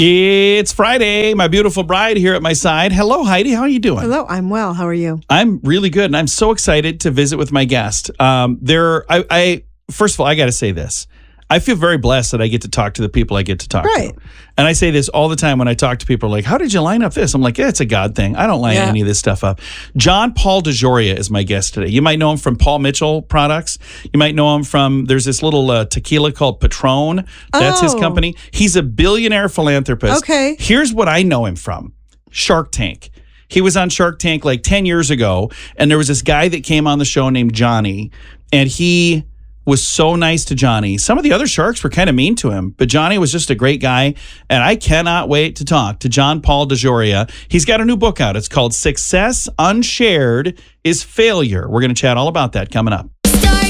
It's Friday. My beautiful bride here at my side. Hello, Heidi. How are you doing? Hello, I'm well. How are you? I'm really good, and I'm so excited to visit with my guest. First of all, I got to say this. I feel very blessed that I get to talk to the people I get to talk to. And I say this all the time when I talk to people like, how did you line up this? I'm like, yeah, it's a God thing. I don't line any of this stuff up. John Paul DeJoria is my guest today. You might know him from Paul Mitchell products. You might know him from, there's this little tequila called Patron. That's his company. He's a billionaire philanthropist. Okay. Here's what I know him from. Shark Tank. He was on Shark Tank like 10 years ago. And there was this guy that came on the show named Johnny. And he was so nice to Johnny. Some of the other sharks were kind of mean to him, but Johnny was just a great guy. And I cannot wait to talk to John Paul DeJoria. He's got a new book out. It's called Success Unshared is Failure. We're going to chat all about that coming up.